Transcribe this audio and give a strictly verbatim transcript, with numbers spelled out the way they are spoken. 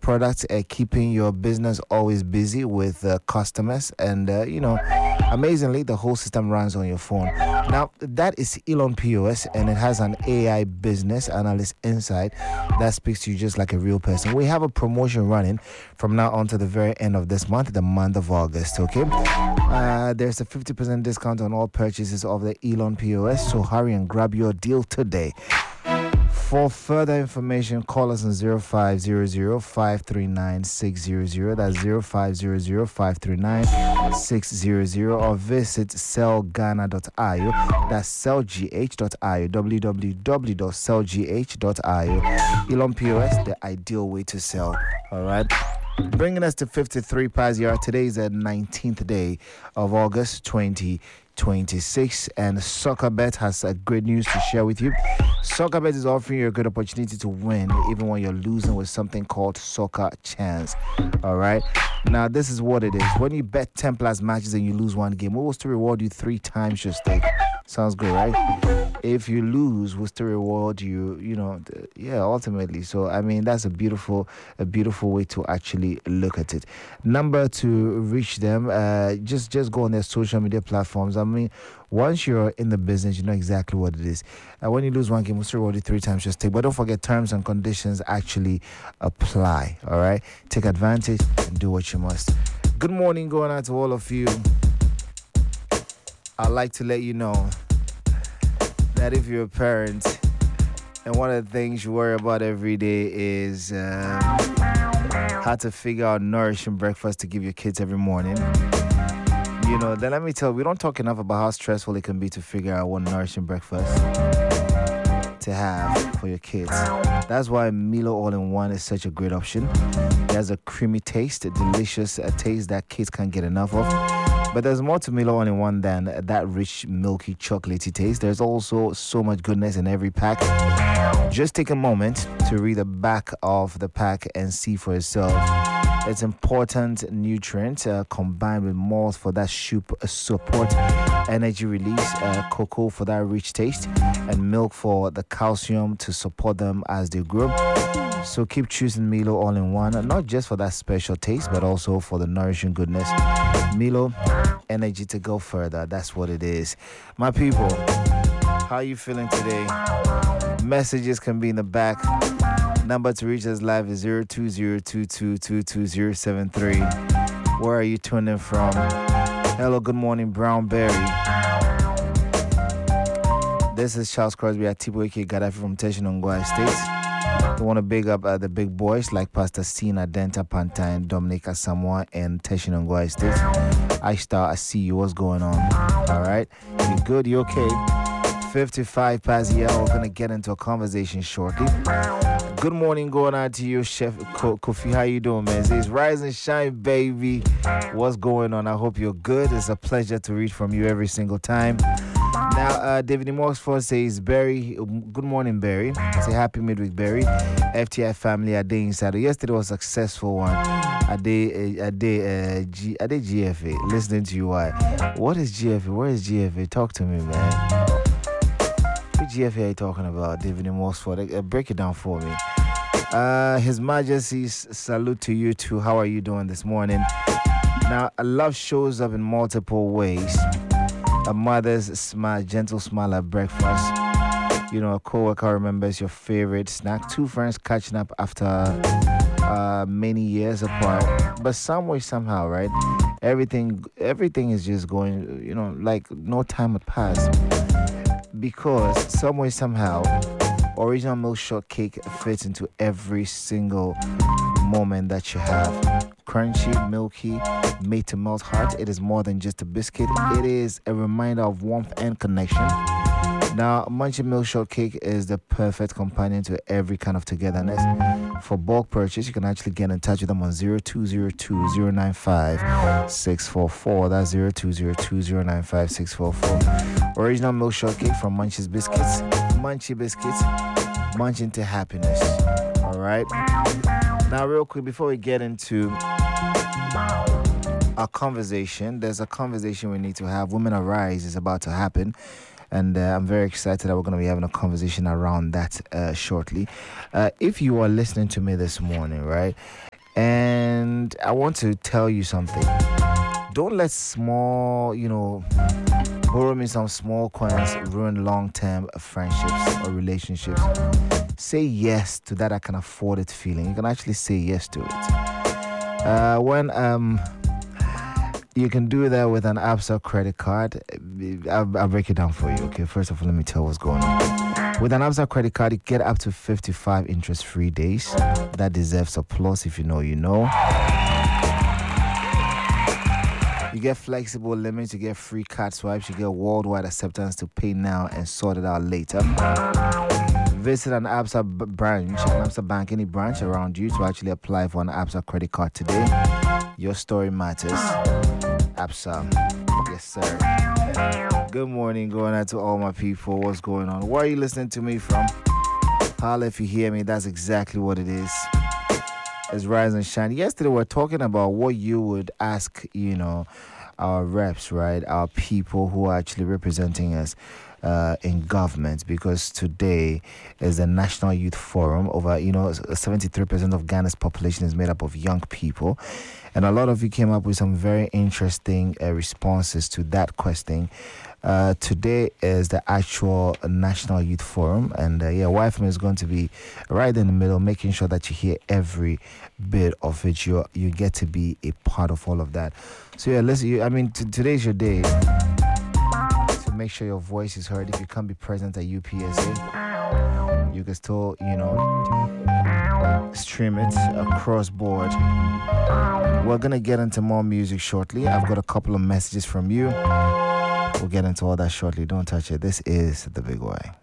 product, uh, keeping your business always busy with uh, customers, and uh, you know, amazingly, the whole system runs on your phone. Now, that is Elon P O S, and it has an A I business analyst inside that speaks to you just like a real person. We have a promotion running from now on to the very end of this month, the month of August. Okay, uh, there's a fifty percent discount on all purchases of the Elon P O S, so hurry and grab your deal today. For further information, call us on zero five zero zero five three nine six zero zero. That's zero five zero zero five three nine six zero zero, or visit sell ghana dot i o. That's sell g h dot i o. w w w dot sell g h dot i o. Elon P O S, the ideal way to sell. All right. Bringing us to fifty-three past the hour. Today is the nineteenth day of August twenty twenty-six, and SoccerBet has a great news to share with you. SoccerBet is offering you a good opportunity to win even when you're losing with something called Soccer Chance. All right. Now, this is what it is. When you bet ten plus matches and you lose one game, we will still reward you three times your stake. Sounds good, right? If you lose, we'll still reward you, you know, the, yeah, ultimately. So, I mean, that's a beautiful, a beautiful way to actually look at it. Number to reach them, uh, just, just go on their social media platforms. I mean, once you're in the business, you know exactly what it is. Uh, when you lose one game, we'll still reward you three times your stake. But don't forget, terms and conditions actually apply, all right? Take advantage and do what you must. Good morning going out to all of you. I'd like to let you know that if you're a parent and one of the things you worry about every day is um, how to figure out nourishing breakfast to give your kids every morning, you know, then let me tell you, we don't talk enough about how stressful it can be to figure out what nourishing breakfast to have for your kids. That's why Milo All-in-One is such a great option. It has a creamy taste, a delicious a taste that kids can't get enough of. But there's more to Milo All-in-One than that rich, milky, chocolatey taste. There's also so much goodness in every pack. Just take a moment to read the back of the pack and see for yourself. It's important nutrients uh, combined with malt for that soup uh, support, energy release, uh, cocoa for that rich taste, and milk for the calcium to support them as they grow. So keep choosing Milo All-in-One, not just for that special taste, but also for the nourishing goodness. Milo, energy to go further. That's what it is. My people, how are you feeling today? Messages can be in the back. Number to reach us live is zero two zero two two two two zero seven three. Where are you tuning from? Hello, good morning, Brown Berry. This is Charles Crosby at Tiboike Gaddafi from Teshinongwa State. I want to big up uh, the big boys like Pastor Sina Denta Pantine, Dominic Asamoah, and Teshinongwa State. I Star, I see you. What's going on? All right. You good? You okay? fifty-five past the hour. We're going to get into a conversation shortly. Good morning going out to you, Chef Ko- Kofi. How you doing, man? It's Rise and Shine, baby. What's going on? I hope you're good. It's a pleasure to read from you every single time. Now, uh, David Moxford says, Barry, good morning, Barry. Say happy midweek, Barry. F T I family, a day inside. Yesterday was a successful one. A day, a day, uh, G, a day G F A. Listening to you, why? What is G F A? Where is G F A? Talk to me, man. What G F A are you talking about, David Moxford? Uh, break it down for me. Uh, His Majesty's salute to you too. How are you doing this morning? Now, love shows up in multiple ways. A mother's smile, gentle smile at breakfast. You know, a co-worker remembers your favorite snack. Two friends catching up after uh, many years apart. But some way, somehow, right? Everything, everything is just going, you know, like no time had passed. Because some way, somehow, original milk shortcake fits into every single moment that you have. Crunchy, milky, made to melt heart. It is more than just a biscuit. It is a reminder of warmth and connection. Now, Munchie Milk Shortcake is the perfect companion to every kind of togetherness. For bulk purchase, you can actually get in touch with them on zero two zero two zero nine five six four four. That's zero two zero two zero nine five six four four. Original Milk Shortcake from Munchie's Biscuits. Munchie Biscuits, munch into happiness. All right? Now, real quick, before we get into our conversation, there's a conversation we need to have. Women Arise is about to happen. And uh, I'm very excited that we're going to be having a conversation around that uh, shortly. Uh, if you are listening to me this morning, right, And I want to tell you something. Don't let small, you know, borrowing some small coins ruin long-term friendships or relationships. Say yes to that I can afford it feeling. You can actually say yes to it. Uh, when um you can do that with an Absa credit card. I'll, I'll break it down for you. Okay, first of all, let me tell what's going on. With an Absa credit card, you get up to fifty-five interest-free days. That deserves applause. If you know, you know. You get flexible limits, you get free card swipes, you get worldwide acceptance to pay now and sort it out later. Visit an Absa b- branch, an Absa bank, any branch around you to actually apply for an Absa credit card today. Your story matters. Absa. Yes, sir. Good morning, going out to all my people. What's going on? Where are you listening to me from? Holla if you hear me, that's exactly what it is. It's Rise and Shine. Yesterday we were talking about what you would ask, you know, our reps, right? Our people who are actually representing us uh, in government, because today is the National Youth Forum. Over, you know, seventy-three percent of Ghana's population is made up of young people. And a lot of you came up with some very interesting uh, responses to that question. Uh, today is the actual National Youth Forum, and uh, yeah, Y F M is going to be right in the middle, making sure that you hear every bit of it. You you get to be a part of all of that. So yeah, listen. You, I mean, t- today's your day to make sure your voice is heard. If you can't be present at U P S A, you can still, you know, stream it across board. We're gonna get into more music shortly. I've got a couple of messages from you. We'll get into all that shortly. Don't touch it. This is The Big Y.